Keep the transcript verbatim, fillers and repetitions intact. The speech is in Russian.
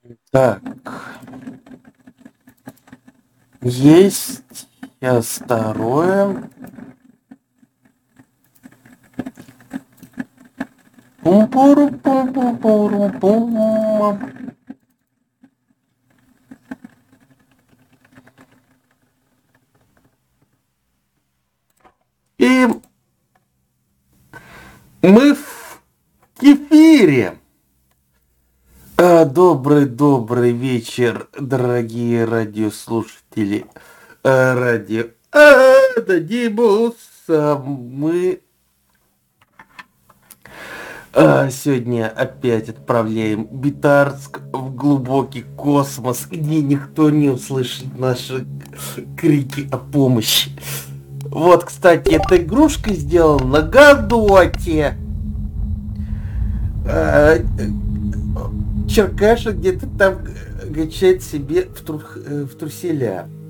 Так, есть сейчас второе. Пум-пуру-пум-пум-пуру-пум. И мы в эфире. А, Добрый-добрый вечер, дорогие радиослушатели. А, Радио Анонимус. А, Мы а, сегодня опять отправляем Битарск в глубокий космос, где никто не услышит наши крики о помощи. Вот, кстати, эта игрушка сделана на Гадоте. А, Черкаша где-то там качает себе в, тру- э, в труселя.